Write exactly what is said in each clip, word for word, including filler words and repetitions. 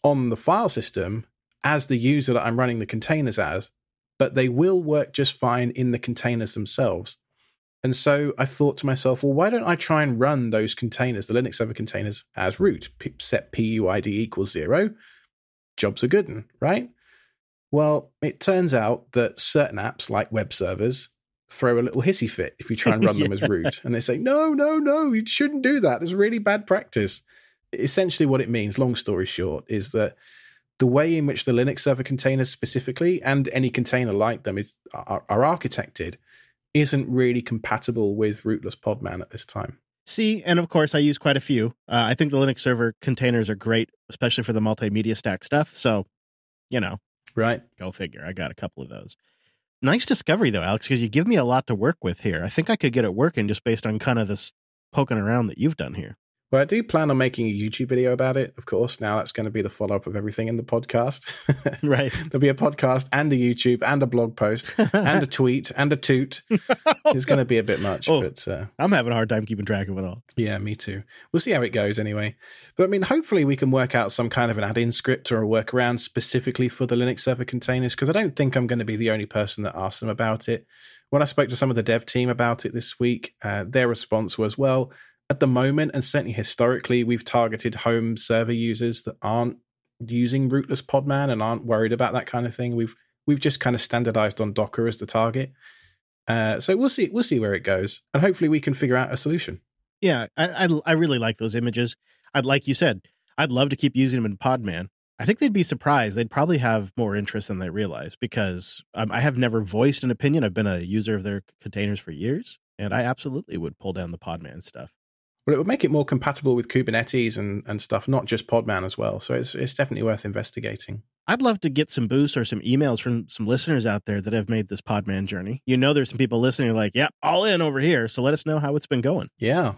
on the file system as the user that I'm running the containers as, but they will work just fine in the containers themselves. And so I thought to myself, well, why don't I try and run those containers, the Linux server containers, as root? P- set P U I D equals zero. Jobs are good, right? Well, it turns out that certain apps like web servers throw a little hissy fit if you try and run yeah. them as root. And they say, no, no, no, you shouldn't do that. It's really bad practice. Essentially what it means, long story short, is that the way in which the Linux server containers specifically, and any container like them, is are, are architected, isn't really compatible with rootless Podman at this time. See, and of course, I use quite a few. Uh, I think the Linux server containers are great, especially for the multimedia stack stuff. So, you know, right? Go figure. I got a couple of those. Nice discovery, though, Alex, because you give me a lot to work with here. I think I could get it working just based on kind of this poking around that you've done here. Well, I do plan on making a YouTube video about it, of course. Now that's going to be the follow-up of everything in the podcast. Right. There'll be a podcast and a YouTube and a blog post and a tweet and a toot. It's going to be a bit much. Oh, but uh, I'm having a hard time keeping track of it all. Yeah, me too. We'll see how it goes anyway. But I mean, hopefully we can work out some kind of an add-in script or a workaround specifically for the Linux server containers, because I don't think I'm going to be the only person that asked them about it. When I spoke to some of the dev team about it this week, uh, their response was, well, at the moment, and certainly historically, we've targeted home server users that aren't using rootless Podman and aren't worried about that kind of thing. We've we've just kind of standardized on Docker as the target. Uh, so we'll see we'll see where it goes, and hopefully we can figure out a solution. Yeah, I, I I really like those images. I'd like you said, I'd love to keep using them in Podman. I think they'd be surprised. They'd probably have more interest than they realize, because um, I have never voiced an opinion. I've been a user of their containers for years, and I absolutely would pull down the Podman stuff. Well, it would make it more compatible with Kubernetes and, and stuff, not just Podman as well. So it's it's definitely worth investigating. I'd love to get some boosts or some emails from some listeners out there that have made this Podman journey. You know, there's some people listening like, yeah, all in over here. So let us know how it's been going. Yeah.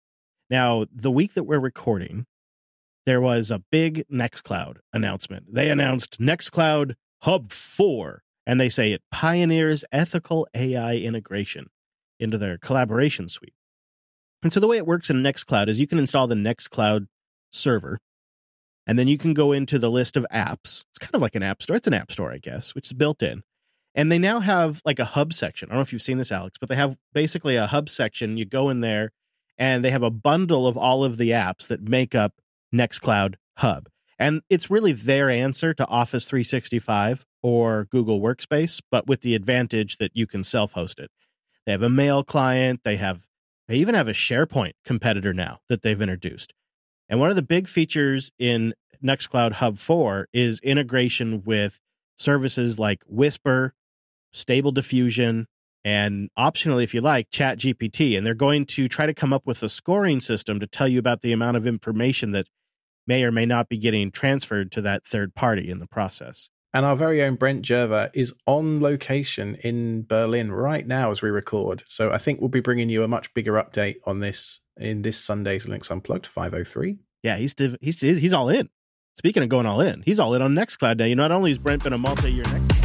Now, the week that we're recording, there was a big Nextcloud announcement. They announced Nextcloud Hub four, and they say it pioneers ethical A I integration into their collaboration suite. And so the way it works in Nextcloud is you can install the Nextcloud server, and then you can go into the list of apps. It's kind of like an app store. It's an app store, I guess, which is built in. And they now have like a hub section. I don't know if you've seen this, Alex, but they have basically a hub section. You go in there, and they have a bundle of all of the apps that make up Nextcloud Hub. And it's really their answer to Office three sixty-five or Google Workspace, but with the advantage that you can self-host it. They have a mail client. They have They even have a SharePoint competitor now that they've introduced. And one of the big features in Nextcloud Hub four is integration with services like Whisper, Stable Diffusion, and optionally, if you like, ChatGPT. And they're going to try to come up with a scoring system to tell you about the amount of information that may or may not be getting transferred to that third party in the process. And our very own Brent Gerver is on location in Berlin right now as we record. So I think we'll be bringing you a much bigger update on this in this Sunday's Linux Unplugged five oh three. Yeah, he's he's he's all in. Speaking of going all in, he's all in on Nextcloud now. You know, not only has Brent been a multi-year Next